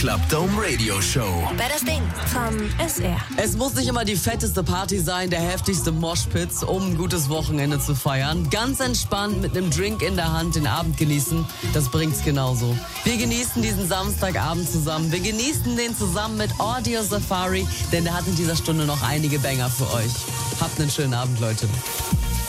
Club Dome Radio Show. Wer das Ding vom SR. Es muss nicht immer die fetteste Party sein, der heftigste Moshpit, um ein gutes Wochenende zu feiern. Ganz entspannt mit einem Drink in der Hand den Abend genießen, das bringt's genauso. Wir genießen diesen Samstagabend zusammen. Wir genießen den zusammen mit Audio Safari, denn der hat in dieser Stunde noch einige Banger für euch. Habt einen schönen Abend, Leute.